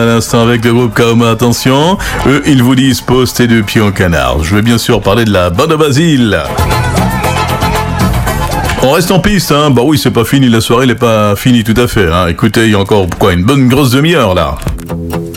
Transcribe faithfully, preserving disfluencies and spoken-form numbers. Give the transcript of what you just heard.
À l'instant avec le groupe Kaoma, attention, eux ils vous disent pose tes deux pieds en canard. Je veux bien sûr parler de la bande à Basile. On reste en piste, hein. Bah oui, c'est pas fini, la soirée n'est pas finie tout à fait, hein. Écoutez, il y a encore quoi, une bonne grosse demi-heure là.